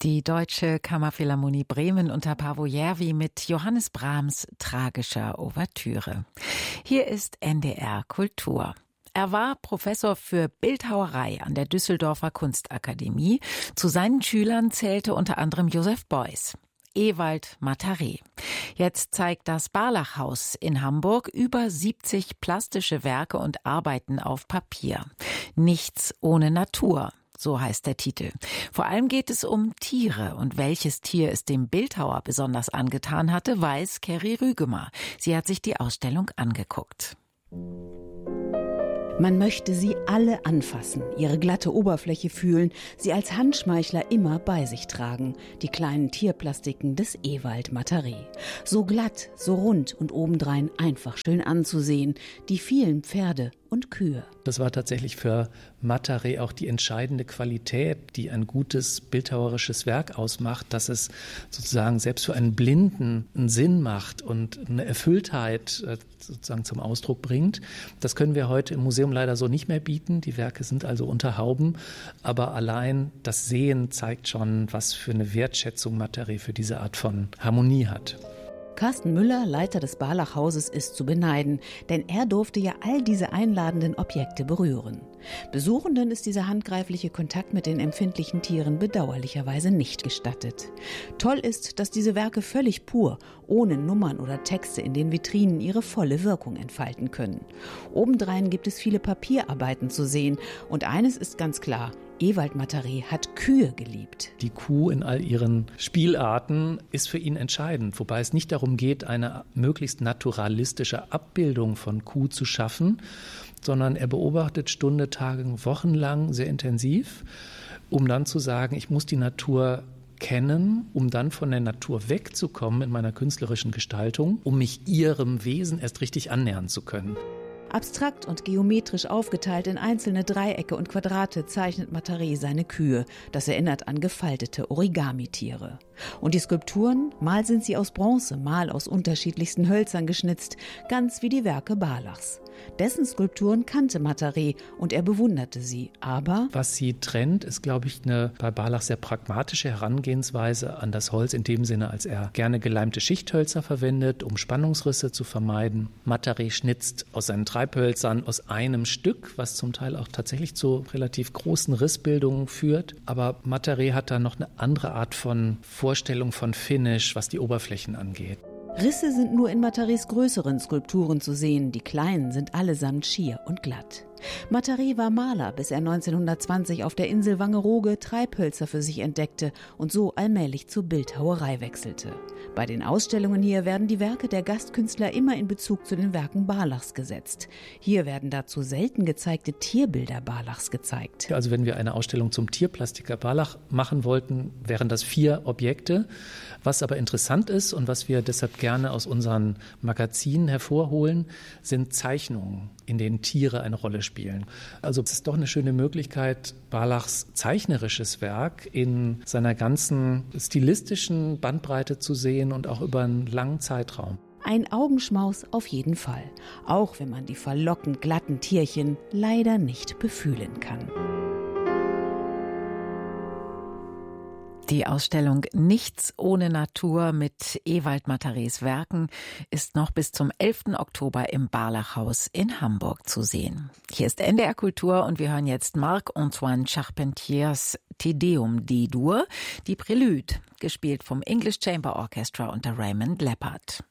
Die Deutsche Kammerphilharmonie Bremen unter Paavo Järvi mit Johannes Brahms tragischer Ouvertüre. Hier ist NDR Kultur. Er war Professor für Bildhauerei an der Düsseldorfer Kunstakademie. Zu seinen Schülern zählte unter anderem Joseph Beuys. Ewald Mataré. Jetzt zeigt das Barlachhaus in Hamburg über 70 plastische Werke und Arbeiten auf Papier. Nichts ohne Natur. So heißt der Titel. Vor allem geht es um Tiere. Und welches Tier es dem Bildhauer besonders angetan hatte, weiß Kerry Rügemer. Sie hat sich die Ausstellung angeguckt. Man möchte sie alle anfassen, ihre glatte Oberfläche fühlen, sie als Handschmeichler immer bei sich tragen, die kleinen Tierplastiken des Ewald Mataré. So glatt, so rund und obendrein einfach schön anzusehen, die vielen Pferde und Kühe. Das war tatsächlich für Mataré auch die entscheidende Qualität, die ein gutes bildhauerisches Werk ausmacht, dass es sozusagen selbst für einen Blinden einen Sinn macht und eine Erfülltheit sozusagen zum Ausdruck bringt. Das können wir heute im Museum leider so nicht mehr bieten. Die Werke sind also unter Hauben, aber allein das Sehen zeigt schon, was für eine Wertschätzung Mataré für diese Art von Harmonie hat. Carsten Müller, Leiter des Barlachhauses, ist zu beneiden, denn er durfte ja all diese einladenden Objekte berühren. Besuchenden ist dieser handgreifliche Kontakt mit den empfindlichen Tieren bedauerlicherweise nicht gestattet. Toll ist, dass diese Werke völlig pur, ohne Nummern oder Texte in den Vitrinen ihre volle Wirkung entfalten können. Obendrein gibt es viele Papierarbeiten zu sehen und eines ist ganz klar: Ewald Mataré hat Kühe geliebt. Die Kuh in all ihren Spielarten ist für ihn entscheidend, wobei es nicht darum geht, eine möglichst naturalistische Abbildung von Kuh zu schaffen, sondern er beobachtet Stunde, Tage, wochenlang sehr intensiv, um dann zu sagen, ich muss die Natur kennen, um dann von der Natur wegzukommen in meiner künstlerischen Gestaltung, um mich ihrem Wesen erst richtig annähern zu können. Abstrakt und geometrisch aufgeteilt in einzelne Dreiecke und Quadrate zeichnet Mataré seine Kühe. Das erinnert an gefaltete Origami-Tiere. Und die Skulpturen, mal sind sie aus Bronze, mal aus unterschiedlichsten Hölzern geschnitzt, ganz wie die Werke Barlachs. Dessen Skulpturen kannte Mataré und er bewunderte sie, aber was sie trennt, ist, glaube ich, eine bei Barlach sehr pragmatische Herangehensweise an das Holz, in dem Sinne, als er gerne geleimte Schichthölzer verwendet, um Spannungsrisse zu vermeiden. Mataré schnitzt aus seinen Treibhölzern aus einem Stück, was zum Teil auch tatsächlich zu relativ großen Rissbildungen führt. Aber Mataré hat da noch eine andere Art von Vorstellung von Finish, was die Oberflächen angeht. Risse sind nur in Matarés größeren Skulpturen zu sehen, die kleinen sind allesamt schier und glatt. Mataré war Maler, bis er 1920 auf der Insel Wangerooge Treibhölzer für sich entdeckte und so allmählich zur Bildhauerei wechselte. Bei den Ausstellungen hier werden die Werke der Gastkünstler immer in Bezug zu den Werken Barlachs gesetzt. Hier werden dazu selten gezeigte Tierbilder Barlachs gezeigt. Also wenn wir eine Ausstellung zum Tierplastiker Barlach machen wollten, wären das 4 Objekte. Was aber interessant ist und was wir deshalb gerne aus unseren Magazinen hervorholen, sind Zeichnungen, in denen Tiere eine Rolle spielen. Also es ist doch eine schöne Möglichkeit, Barlachs zeichnerisches Werk in seiner ganzen stilistischen Bandbreite zu sehen und auch über einen langen Zeitraum. Ein Augenschmaus auf jeden Fall, auch wenn man die verlockend glatten Tierchen leider nicht befühlen kann. Die Ausstellung Nichts ohne Natur mit Ewald Matarés Werken ist noch bis zum 11. Oktober im Barlachhaus in Hamburg zu sehen. Hier ist NDR Kultur und wir hören jetzt Marc-Antoine Charpentiers Te Deum D-Dur, die Prelude, gespielt vom English Chamber Orchestra unter Raymond Leppard.